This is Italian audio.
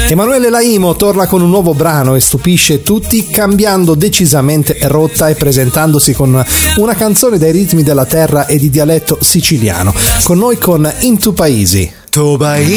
Emanuele Laimo torna con un nuovo brano e stupisce tutti, cambiando decisamente rotta e presentandosi con una canzone dai ritmi della terra e di dialetto siciliano. Con noi con In tu paesi. Tu paesi